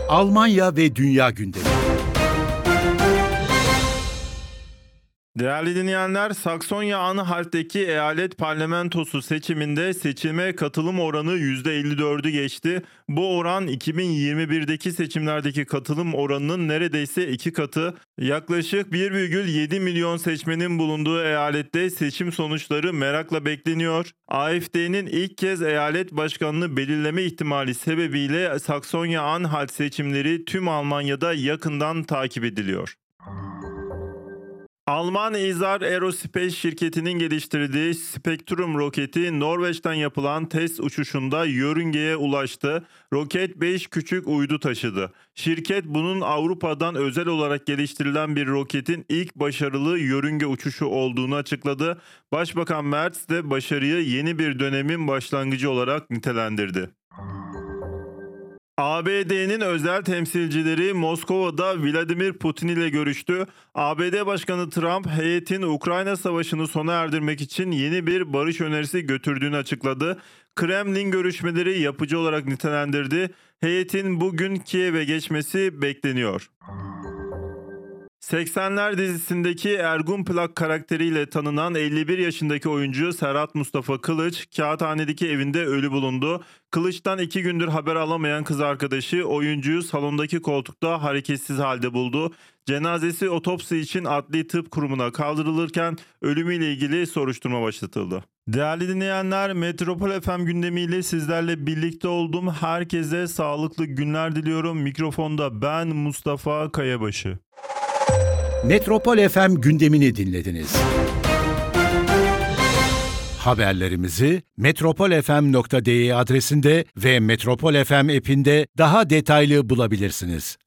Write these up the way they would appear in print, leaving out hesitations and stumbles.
Almanya ve dünya gündemi. Değerli dinleyenler, Saksonya-Anhalt'teki eyalet parlamentosu seçiminde seçime katılım oranı %54'ü geçti. Bu oran 2021'deki seçimlerdeki katılım oranının neredeyse 2 katı. Yaklaşık 1,7 milyon seçmenin bulunduğu eyalette seçim sonuçları merakla bekleniyor. AfD'nin ilk kez eyalet başkanını belirleme ihtimali sebebiyle Saksonya-Anhalt seçimleri tüm Almanya'da yakından takip ediliyor. Alman Isar Aerospace şirketinin geliştirdiği Spektrum roketi Norveç'ten yapılan test uçuşunda yörüngeye ulaştı. Roket 5 küçük uydu taşıdı. Şirket bunun Avrupa'dan özel olarak geliştirilen bir roketin ilk başarılı yörünge uçuşu olduğunu açıkladı. Başbakan Merz de başarıyı yeni bir dönemin başlangıcı olarak nitelendirdi. ABD'nin özel temsilcileri Moskova'da Vladimir Putin ile görüştü. ABD Başkanı Trump, heyetin Ukrayna Savaşı'nı sona erdirmek için yeni bir barış önerisi götürdüğünü açıkladı. Kremlin görüşmeleri yapıcı olarak nitelendirdi. Heyetin bugün Kiev'e geçmesi bekleniyor. 80'ler dizisindeki Ergun Plak karakteriyle tanınan 51 yaşındaki oyuncu Serhat Mustafa Kılıç, Kağıthane'deki evinde ölü bulundu. Kılıç'tan 2 gündür haber alamayan kız arkadaşı oyuncuyu salondaki koltukta hareketsiz halde buldu. Cenazesi otopsi için Adli Tıp Kurumu'na kaldırılırken ölümüyle ilgili soruşturma başlatıldı. Değerli dinleyenler, Metropol FM gündemiyle sizlerle birlikte oldum. Herkese sağlıklı günler diliyorum. Mikrofonda ben Mustafa Kayabaşı. Metropol FM gündemini dinlediniz. Haberlerimizi metropolfm.de adresinde ve Metropol FM app'inde daha detaylı bulabilirsiniz.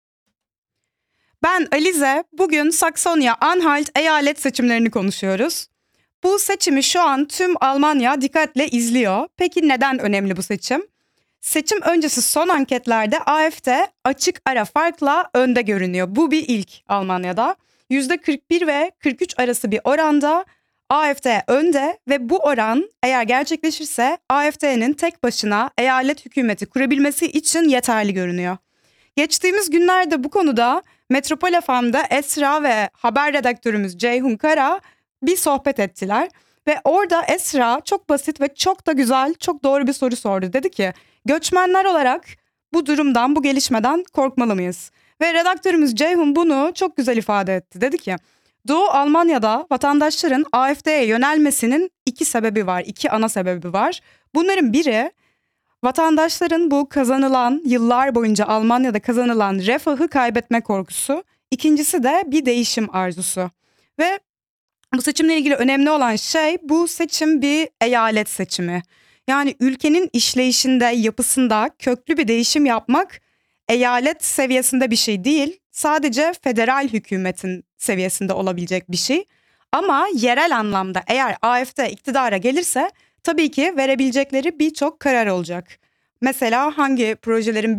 Ben Alize. Bugün Saksonya-Anhalt eyalet seçimlerini konuşuyoruz. Bu seçimi şu an tüm Almanya dikkatle izliyor. Peki neden önemli bu seçim? Seçim öncesi son anketlerde AfD açık ara farkla önde görünüyor. Bu bir ilk Almanya'da. %41 ve 43 arası bir oranda AfD önde ve bu oran eğer gerçekleşirse AfD'nin tek başına eyalet hükümeti kurabilmesi için yeterli görünüyor. Geçtiğimiz günlerde bu konuda Metropol FM'de Esra ve haber redaktörümüz Ceyhun Kara bir sohbet ettiler. Ve orada Esra çok basit ve çok da güzel, çok doğru bir soru sordu. Dedi ki, göçmenler olarak bu durumdan, bu gelişmeden korkmalı mıyız? Ve redaktörümüz Ceyhun bunu çok güzel ifade etti. Dedi ki, Doğu Almanya'da vatandaşların AfD'ye yönelmesinin iki ana sebebi var. Bunların biri, vatandaşların bu kazanılan, yıllar boyunca Almanya'da kazanılan refahı kaybetme korkusu. İkincisi de bir değişim arzusu. Ve bu seçimle ilgili önemli olan şey, bu seçim bir eyalet seçimi. Yani ülkenin işleyişinde, yapısında köklü bir değişim yapmak eyalet seviyesinde bir şey değil. Sadece federal hükümetin seviyesinde olabilecek bir şey. Ama yerel anlamda eğer AfD iktidara gelirse tabii ki verebilecekleri birçok karar olacak. Mesela hangi projelerin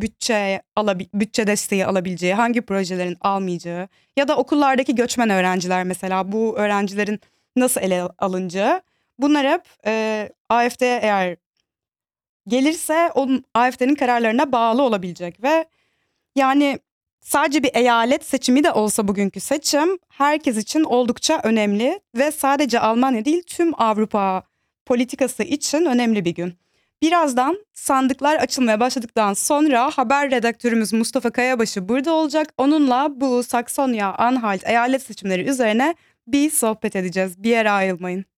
bütçe desteği alabileceği, hangi projelerin almayacağı ya da okullardaki göçmen öğrenciler mesela bu öğrencilerin nasıl ele alınacağı. Bunlar hep AfD eğer gelirse onun AfD'nin kararlarına bağlı olabilecek ve yani sadece bir eyalet seçimi de olsa bugünkü seçim herkes için oldukça önemli ve sadece Almanya değil tüm Avrupa politikası için önemli bir gün. Birazdan sandıklar açılmaya başladıktan sonra haber redaktörümüz Mustafa Kayabaşı burada olacak. Onunla bu Saksonya-Anhalt eyalet seçimleri üzerine bir sohbet edeceğiz. Bir yere ayrılmayın.